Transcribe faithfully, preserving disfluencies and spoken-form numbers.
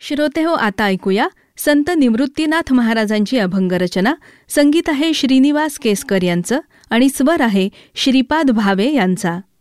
श्रोतेहो, आता ऐकूया संत निवृत्तीनाथ महाराजांची अभंगरचना. संगीत आहे श्रीनिवास केसकर यांचं आणि स्वर आहे श्रीपाद भावे यांचा.